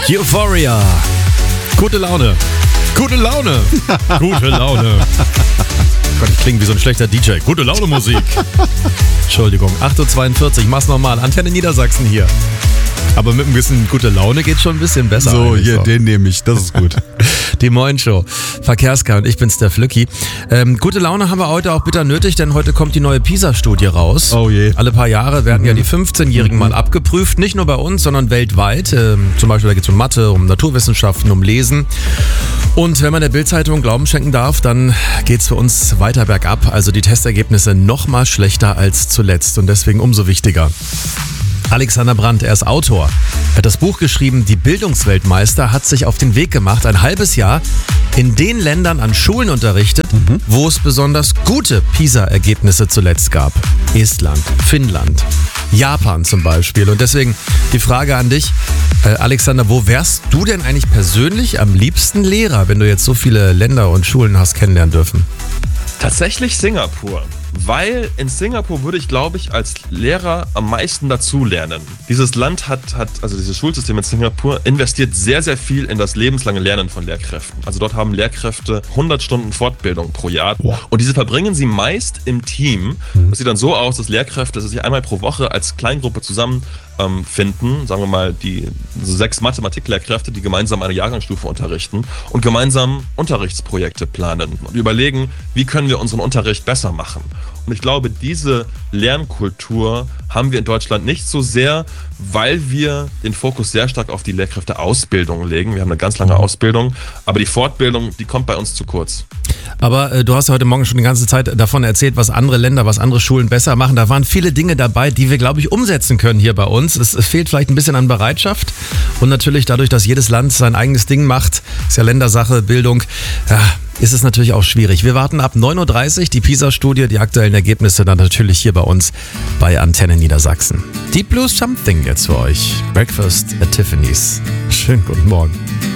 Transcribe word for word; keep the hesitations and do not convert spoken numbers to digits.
Euphoria. Gute Laune. Gute Laune. Gute Laune. Gott, ich klinge wie so ein schlechter D J. Gute Laune Musik. Entschuldigung, acht Uhr zweiundvierzig, mach's nochmal. Antenne Niedersachsen hier. Aber mit ein bisschen gute Laune geht schon ein bisschen besser. So, hier, so. Den nehme ich, das ist gut. Die Moin Show. Verkehrska und ich bin's, der Flücki. Ähm, gute Laune haben wir heute auch bitter nötig, denn heute kommt die neue PISA-Studie raus. Oh je. Alle paar Jahre werden mhm. ja die fünfzehnjährigen mal abgeprüft, nicht nur bei uns, sondern weltweit. Ähm, zum Beispiel da geht's um Mathe, um Naturwissenschaften, um Lesen. Und wenn man der Bild-Zeitung Glauben schenken darf, dann geht's für uns weiter bergab. Also die Testergebnisse noch mal schlechter als zuletzt und deswegen umso wichtiger. Alexander Brandt, er ist Autor. Er hat das Buch geschrieben, Die Bildungsweltmeister, hat sich auf den Weg gemacht, ein halbes Jahr in den Ländern an Schulen unterrichtet, mhm. wo es besonders gute PISA-Ergebnisse zuletzt gab. Estland, Finnland, Japan zum Beispiel. Und deswegen die Frage an dich, äh, Alexander, wo wärst du denn eigentlich persönlich am liebsten Lehrer, wenn du jetzt so viele Länder und Schulen hast kennenlernen dürfen? Tatsächlich Singapur. Weil in Singapur würde ich, glaube ich, als Lehrer am meisten dazulernen. Dieses Land hat, hat, also dieses Schulsystem in Singapur investiert sehr, sehr viel in das lebenslange Lernen von Lehrkräften. Also dort haben Lehrkräfte hundert Stunden Fortbildung pro Jahr. Wow. Und diese verbringen sie meist im Team. Das sieht dann so aus, dass Lehrkräfte sich einmal pro Woche als Kleingruppe zusammen ähm, finden, sagen wir mal die so sechs Mathematiklehrkräfte, die gemeinsam eine Jahrgangsstufe unterrichten und gemeinsam Unterrichtsprojekte planen und überlegen, wie können wir unseren Unterricht besser machen. Und ich glaube, diese Lernkultur haben wir in Deutschland nicht so sehr, weil wir den Fokus sehr stark auf die Lehrkräfteausbildung legen. Wir haben eine ganz lange Ausbildung, aber die Fortbildung, die kommt bei uns zu kurz. Aber äh, du hast heute Morgen schon die ganze Zeit davon erzählt, was andere Länder, was andere Schulen besser machen. Da waren viele Dinge dabei, die wir, glaube ich, umsetzen können hier bei uns. Es, es fehlt vielleicht ein bisschen an Bereitschaft und natürlich dadurch, dass jedes Land sein eigenes Ding macht, ist ja Ländersache, Bildung, ja, ist es natürlich auch schwierig. Wir warten ab neun Uhr dreißig, die PISA-Studie, die aktuellen Ergebnisse dann natürlich hier bei uns bei Antenne Niedersachsen. Deep Blue Something jetzt für euch. Breakfast at Tiffany's. Schönen guten Morgen.